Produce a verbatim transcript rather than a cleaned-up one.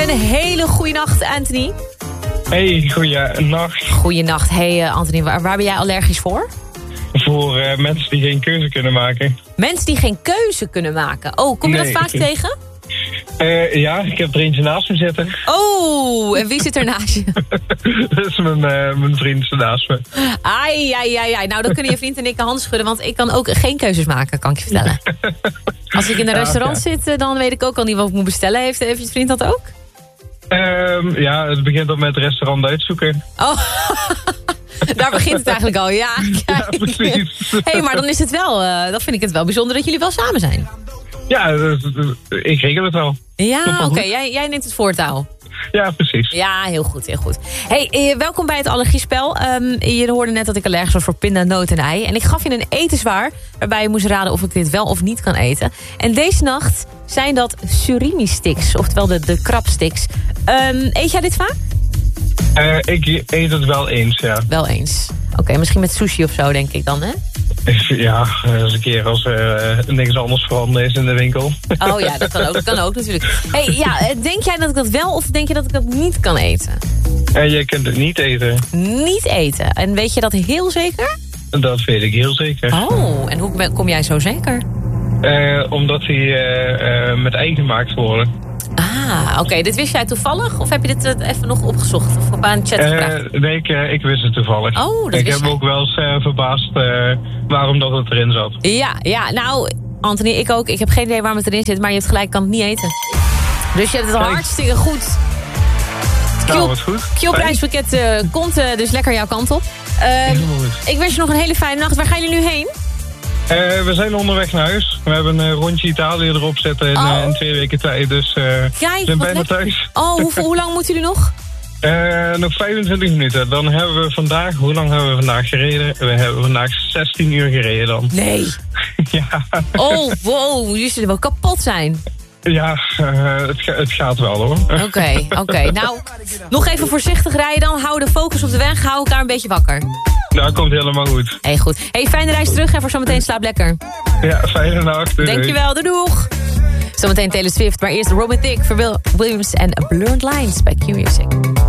Een hele goede nacht, Anthony. Hey, goeienacht. Goeienacht. Hey uh, Anthony, waar, waar ben jij allergisch voor? Voor uh, mensen die geen keuze kunnen maken. Mensen die geen keuze kunnen maken. Oh, kom je nee, dat vaak ik... tegen? Uh, ja, ik heb er eentje naast me zitten. Oh, en wie zit er naast je? Dat is mijn, uh, mijn vriend naast me. Ai, ai, ai, ai. Nou, dan kunnen je vriend en ik de hand schudden, want ik kan ook geen keuzes maken, kan ik je vertellen. Als ik in een ja, restaurant ja. zit, dan weet ik ook al niet wat ik moet bestellen. Heeft, heeft je vriend dat ook? Um, ja, het begint al met restaurant uitzoeken. Oh, daar begint het eigenlijk al, ja. Kijk. Ja, precies. Hé, hey, maar dan is het wel, uh, dan vind ik het wel bijzonder dat jullie wel samen zijn. Ja, ik regel het wel. Ja, oké, okay. jij, jij neemt het voortouw. Ja, precies. Ja, heel goed, heel goed. Hey, eh, welkom bij het allergiespel. Um, je hoorde net dat ik allergisch was voor pinda, noot en ei. En ik gaf je een etenswaar waarbij je moest raden of ik dit wel of niet kan eten. En deze nacht zijn dat surimi sticks, oftewel de, de krabsticks. Um, eet jij dit vaak? Uh, ik eet het wel eens, ja. Wel eens. Oké, okay, misschien met sushi of zo, denk ik dan, hè? Ja, eens een keer als er uh, niks anders veranderd is in de winkel. Oh ja, dat kan ook, dat kan ook natuurlijk. Hey, ja, denk jij dat ik dat wel of denk je dat ik dat niet kan eten? En jij kunt het niet eten. Niet eten. En weet je dat heel zeker? Dat weet ik heel zeker. Oh, en hoe kom jij zo zeker? Uh, omdat die uh, uh, met ei gemaakt worden. Ah, oké. Okay. Dit wist jij toevallig? Of heb je dit uh, even nog opgezocht? Of op een chat gevraagd? Uh, nee, ik, uh, ik wist het toevallig. Oh, dat ik wist heb me ook wel eens uh, verbaasd uh, waarom dat het erin zat. Ja, ja, nou, Anthony, ik ook. Ik heb geen idee waarom het erin zit, maar je hebt gelijk, ik kan het niet eten. Dus je hebt het al hartstikke goed. Nou, wat goed. Q-prijspakket uh, komt uh, dus lekker jouw kant op. Uh, ik wens je nog een hele fijne nacht. Waar gaan jullie nu heen? Uh, we zijn onderweg naar huis. We hebben een rondje Italië erop zetten in, oh. uh, in twee weken tijd. Dus uh, Kijk, we zijn bijna lekker. thuis. Oh, hoe, hoe lang moeten jullie nog? Uh, nog vijfentwintig minuten. Dan hebben we vandaag... Hoe lang hebben we vandaag gereden? We hebben vandaag zestien uur gereden dan. Nee. Ja. Oh, wow. Jullie zullen wel kapot zijn. Ja, uh, het, ga, het gaat wel hoor. Oké, okay, oké. Okay. Nou, nog even voorzichtig rijden dan. Hou de focus op de weg. Hou elkaar een beetje wakker. Nou, komt helemaal goed. Hey, goed. Hey, fijne reis terug en voor zometeen slaap lekker. Ja, fijne nacht. Doei. Dankjewel, doei doeg. Zometeen Taylor Swift, maar eerst Romantic, Pharrell Williams en Blurred Lines bij Q Music.